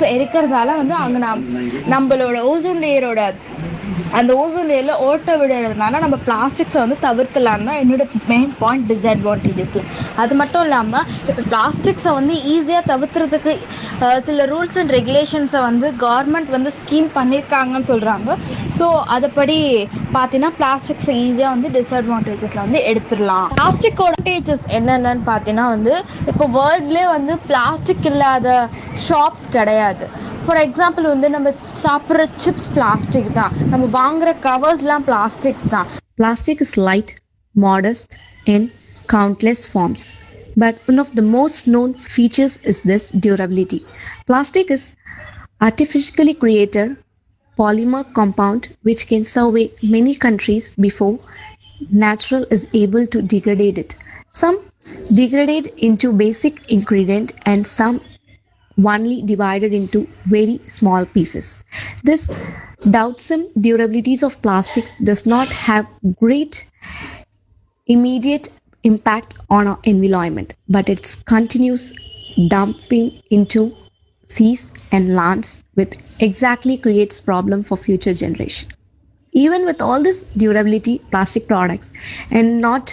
Plastics எரிக்கிறதால வந்து அங்கே நம்மளோட ஓசோன் லேயரோட அந்த ஓசோன் லேயரில் ஓட்ட விடுறதுனால நம்ம பிளாஸ்டிக்ஸை வந்து தவிர்க்கலாம் தான் என்னோட மெயின் பாயிண்ட் டிஸ்அட்வான்டேஜஸில். அது மட்டும் இல்லாமல் இப்போ பிளாஸ்டிக்ஸை வந்து ஈஸியாக தவிர்த்துறதுக்கு சில ரூல்ஸ் அண்ட் ரெகுலேஷன்ஸை வந்து கவர்மெண்ட் வந்து ஸ்கீம் பண்ணியிருக்காங்கன்னு சொல்கிறாங்க. ஸோ அதைப்படி பார்த்தீங்கன்னா பிளாஸ்டிக்ஸை ஈஸியாக வந்து டிஸ்அட்வான்டேஜஸில் வந்து எடுத்துடலாம். பிளாஸ்டிக்கோட அட்வான்டேஜஸ் என்னென்னு பார்த்தீங்கன்னா வந்து இப்போ வேர்ல்ட்லேயே வந்து பிளாஸ்டிக் இல்லாத ஷாப்ஸ் கிடையாது. ஃபார் எக்ஸாம்பிள் வந்து நம்ம சாப்பிட்ற சிப்ஸ் பிளாஸ்டிக் தான், நம்ம வாங்குற கவர்ஸ்லாம் பிளாஸ்டிக்ஸ் தான். Plastic is light, modest in countless forms, but one of the most known features is this durability. Plastic is artificially created polymer compound which can survive many countries before natural is able to degrade it. Some degrade into basic ingredient and some only divided into very small pieces. This doubtsome durabilities of plastics does not have great immediate impact on our environment, but it continues dumping into seas and lands with exactly creates problem for future generation. Even with all this durability, plastic products and not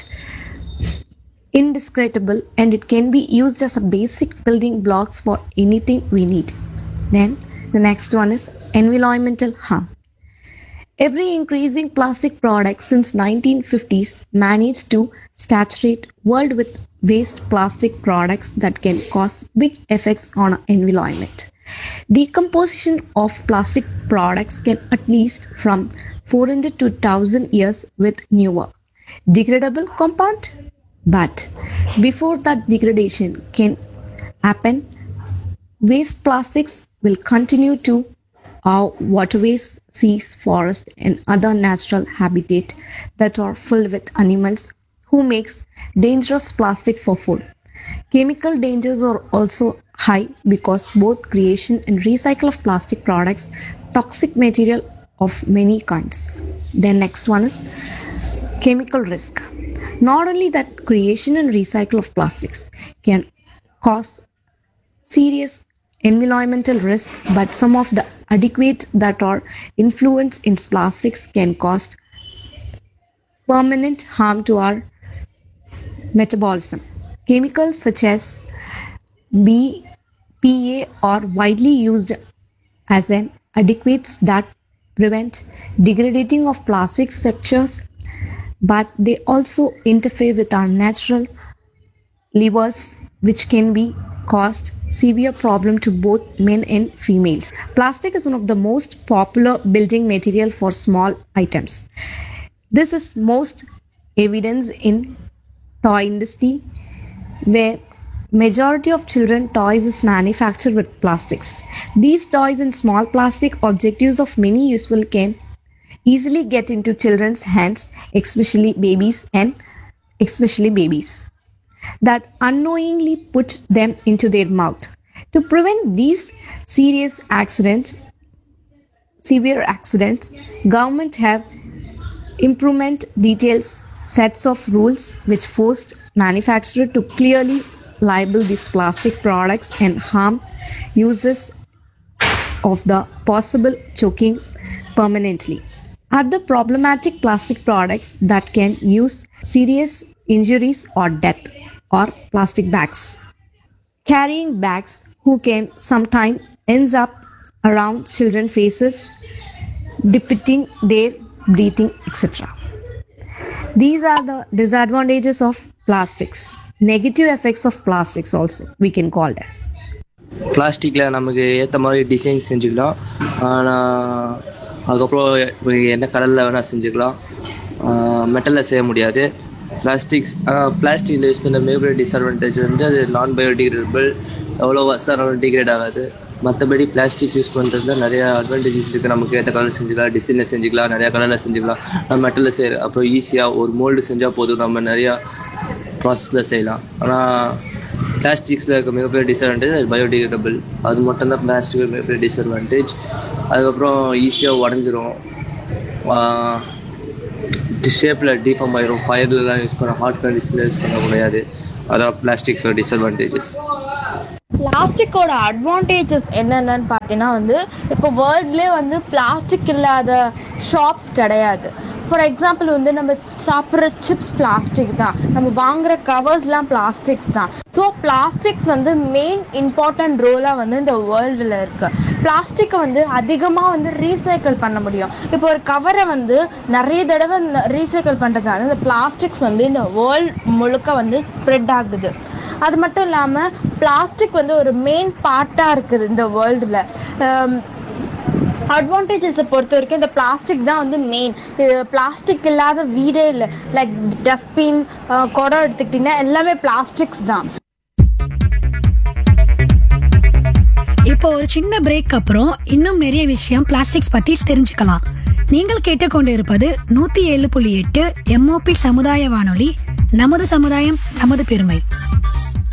indescribable, and it can be used as a basic building blocks for anything we need. Then the next one is environmental harm. Every increasing plastic product since 1950s managed to saturate world with waste plastic products that can cause big effects on our environment. Decomposition of plastic products can at least from 400 to 1000 years with newer degradable compound. But before that degradation can happen, waste plastics will continue to our waterways, seas, forests, and other natural habitat that are filled with animals who makes dangerous plastic for food. Chemical dangers are also high because both creation and recycle of plastic products toxic material of many kinds. Then next one is chemical risk. Not only that creation and recycle of plastics can cause serious environmental risk, but some of the adequate that are influenced in plastics can cause permanent harm to our metabolism. Chemicals such as BPA are widely used as an adequates that prevent degrading of plastic structures, but they also interfere with our natural livers, which can be caused severe problem to both men and females. Plastic is one of the most popular building material for small items. This is most evidence in toy industry, where majority of children toys is manufactured with plastics. These toys and small plastic objectives of many useful can easily get into children's hands, especially babies that unknowingly put them into their mouth. To prevent these severe accidents, government have implement details sets of rules which forced manufacturer to clearly label these plastic products and harm uses of the possible choking permanently. Other problematic plastic products that can use serious injuries or death or plastic bags. Carrying bags who can sometimes ends up around children's faces, depicting their breathing, etc. These are the disadvantages of plastics. Negative effects of plastics also we can call as. பிளாஸ்டிக்கில் நமக்கு ஏற்ற மாதிரி design செஞ்சுக்கலாம். ஆனால் அதுக்கப்புறம் என்ன கலரில் வேணால் செஞ்சுக்கலாம். மெட்டலில் செய்ய முடியாது. பிளாஸ்டிக்கில் யூஸ் பண்ண மிகப்பெரிய டிஸ்அட்வான்டேஜ் வந்து அது நான் பயோடிகிரேடபிள், எவ்வளோ வருஷம் டிகிரேட் ஆகாது. மற்றபடி பிளாஸ்டிக் யூஸ் பண்ணுறதுல நிறையா அட்வான்டேஜஸ் இருக்குது. நமக்கு ஏற்ற கலர் செஞ்சுக்கலாம், டிசைனில் செஞ்சுக்கலாம், நிறையா கலரில் செஞ்சுக்கலாம். மெட்டலில் செய்கிற அப்புறம் ஈஸியாக ஒரு மோல்டு செஞ்சால் போதும், நம்ம நிறையா ப்ராசஸில் செய்யலாம். ஆனால் பிளாஸ்டிக்ஸில் இருக்க மிகப்பெரிய டிஸ்அட்வான்டேஜ் அது பயோடிகிரேடபிள். அது மட்டும்தான் பிளாஸ்டிக் மிகப்பெரிய டிஸ்அட்வான்டேஜ். அதுக்கப்புறம் ஈஸியாக உடஞ்சிரும், ஷேப்பில் டீஃபார்ம் ஆகிரும். ஃபயர்லாம் யூஸ் பண்ண, ஹாட் கண்டிஷனில் யூஸ் பண்ண முடியாது. அதான் பிளாஸ்டிக்ஸோட டிஸ்அட்வான்டேஜஸ். பிளாஸ்டிக்கோட அட்வான்டேஜஸ் என்னென்னு பார்த்தீங்கன்னா வந்து இப்போ வேர்ல்ட்லேயே வந்து பிளாஸ்டிக் இல்லாத ஷாப்ஸ் கிடையாது. ஃபார் எக்ஸாம்பிள் வந்து நம்ம சாப்பிட்ற சிப்ஸ் பிளாஸ்டிக் தான், நம்ம வாங்குகிற கவர்ஸ்லாம் பிளாஸ்டிக்ஸ் தான். ஸோ பிளாஸ்டிக்ஸ் வந்து மெயின் இம்பார்ட்டன்ட் ரோலாக வந்து இந்த வேர்ல்டில் இருக்குது. பிளாஸ்டிக்கை வந்து அதிகமாக வந்து ரீசைக்கிள் பண்ண முடியும். இப்போ ஒரு கவரை வந்து நிறைய தடவை ரீசைக்கிள் பண்ணுறதுனால இந்த பிளாஸ்டிக்ஸ் வந்து இந்த வேர்ல்ட் முழுக்க வந்து ஸ்ப்ரெட் ஆகுது. அது மட்டும் இல்லாமல் பிளாஸ்டிக் வந்து ஒரு மெயின் பார்ட்டாக இருக்குது இந்த வேர்ல்டில். அட்வான்டேஜஸை பொறுத்த வரைக்கும் இந்த பிளாஸ்டிக் தான் வந்து மெயின். இது பிளாஸ்டிக் இல்லாத வீடே இல்லை. லைக் டஸ்ட்பின், குடம் எடுத்துக்கிட்டிங்கன்னா எல்லாமே பிளாஸ்டிக்ஸ் தான். இப்போ ஒரு சின்ன பிரேக் அப்புறம் இன்னும் நிறைய விஷயம் பிளாஸ்டிக்ஸ் பத்தி தெரிஞ்சுக்கலாம். நீங்கள் கேட்டுக்கொண்டு இருப்பது 107.8 MOP சமுதாய வானொலி. நமது சமுதாயம் நமது பெருமை.